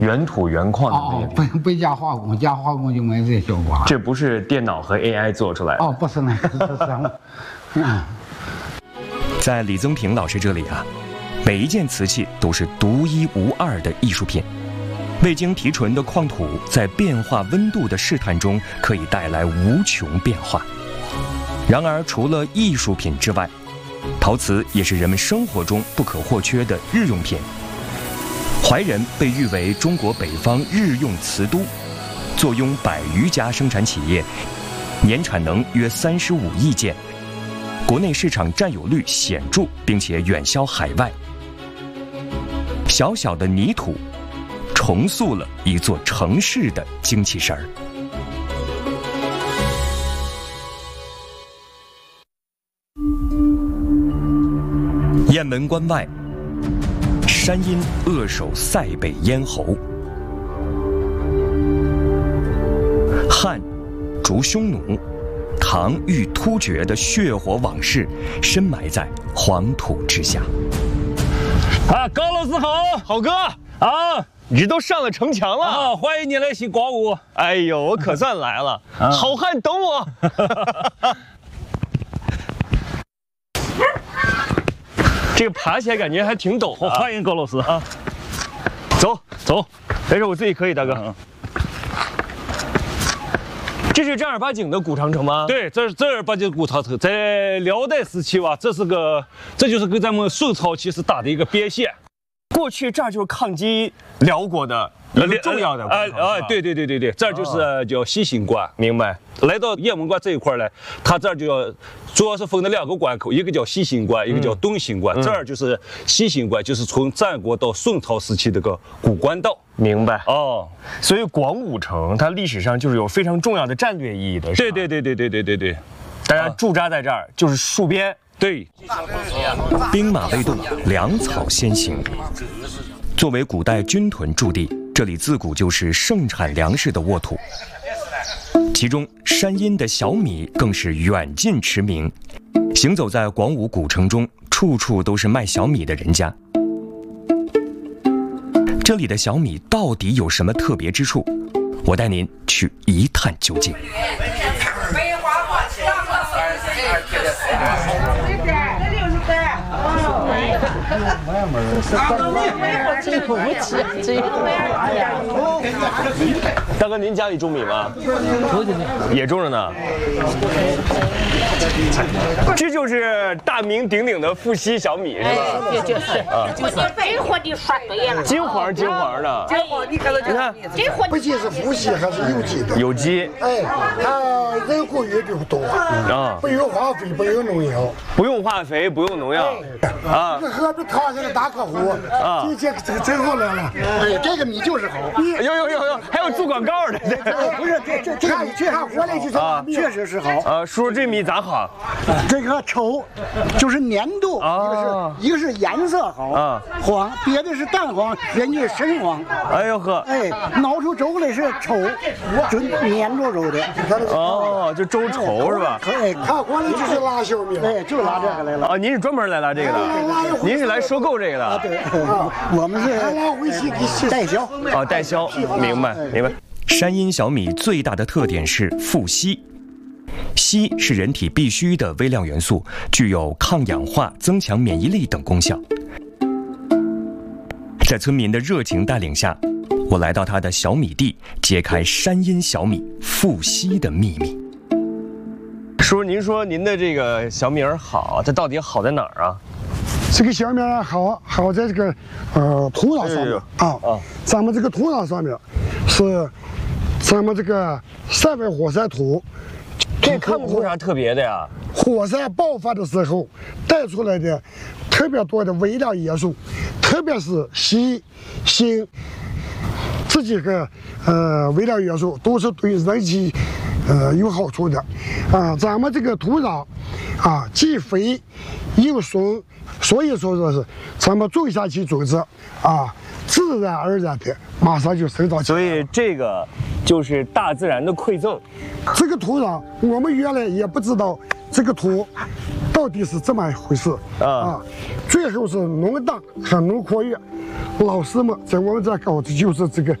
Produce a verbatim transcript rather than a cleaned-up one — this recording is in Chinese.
原土原矿的那个。哦，不不加化工，加化工就没这效果。 这不是电脑和 A I 做出来的。 哦，不是那个，是咱们。嗯。 在李增平老师这里啊，每一件瓷器都是独一无二的艺术品。未经提纯的矿土，在变化温度的试探中，可以带来无穷变化。然而，除了艺术品之外，陶瓷也是人们生活中不可或缺的日用品。怀仁被誉为中国北方日用瓷都，坐拥百余家生产企业，年产能约三十五亿件，国内市场占有率显著，并且远销海外。小小的泥土，重塑了一座城市的精气神儿。雁门关外，山阴扼守塞北咽喉，汉逐匈奴，唐欲突厥的血火往事，深埋在黄土之下。 啊，高老师好， 好哥啊！ 你都上了城墙了啊！欢迎你来新光武。 哎呦，我可算来了，啊、好汉等我。这个爬起来感觉还挺陡、啊。 欢迎高老师啊！ 走走， 没事，我自己可以，大哥。嗯、这是正儿八经的古长城吗？ 对，这是正儿八经古长城，在辽代时期吧，这是个，这就是跟咱们宋朝其实打的一个边线。 过去这儿就是抗击辽国的一个重要的哎哎，对对对对对，这儿就是叫西行关。 明白。 来到雁门关这一块来，它这儿就要主要是分了两个关口，一个叫西行关，一个叫东行关。这儿就是西行关，就是从战国到宋朝时期这个古官道。 明白。 哦， 所以广武城它历史上就是有非常重要的战略意义的。 对对对对对对对对， 大家驻扎在这儿就是戍边。 对， 兵马未动，粮草先行。作为古代军屯驻地，这里自古就是盛产粮食的沃土。其中山阴的小米更是远近驰名。行走在广武古城中，处处都是卖小米的人家。这里的小米到底有什么特别之处？我带您去一探究竟。 大哥，您家里种米吗？也种着呢。这就是大名鼎鼎的富硒小米，是吧？ 哎，就是啊，就是真货的说对了， 金黄金黄的。 金黄，你看到这个？真货， 不仅是富硒，还是有机的。 有机。 哎，它人工育就多啊，不用化肥，不用农药， 不用化肥，不用农药啊。这河北唐山的大客户啊，这这这真好来了。哎，这个米就是好。 有有有有，还有做广告的。 不是这这这看确看活来就是啊，确实是好。 啊，叔叔这米咋好？ 这个稠，就是粘度，一个是一个是颜色好啊，黄，别的是淡黄，人家深黄。 哎呦呵， 哎，熬出粥来是稠，就粘着粥的。 哦，就粥稠是吧？ 哎，看活来就是拉小米，哎，就拉这个来了。 啊，您是专门来拉这个的？您是来收购这个的？ 啊，对，我们是拉回去给代销。 哦，代销，明白明白。 山阴小米最大的特点是富硒。硒是人体必需的微量元素，具有抗氧化、增强免疫力等功效。在村民的热情带领下，我来到他的小米地，揭开山阴小米富硒的秘密。 叔，您说您的这个小米儿好，它到底好在哪儿啊？ 这个小米儿好，好在这个呃土壤上面啊啊，咱们这个土壤上面是咱们这个塞外火山土。 这看不出啥特别的呀。 火山爆发的时候带出来的特别多的微量元素，特别是硒、锌这几个呃微量元素都是对人体呃有好处的啊。咱们这个土壤啊既肥又松，所以说说是咱们种下去种子啊，自然而然的马上就生长起来。 所以这个就是大自然的馈赠。 这个土壤我们原来也不知道这个土到底是怎么一回事啊啊？最后是农党和农科院老师们在我们这搞的就是这个